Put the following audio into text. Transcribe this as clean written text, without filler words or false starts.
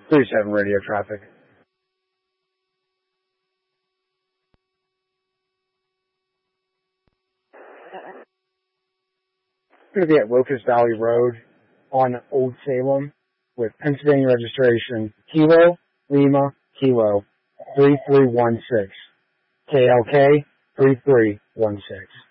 37 radio traffic. Going to be at Locust Valley Road on Old Salem with Pennsylvania registration Kilo Lima Kilo 3316. KLK 3316.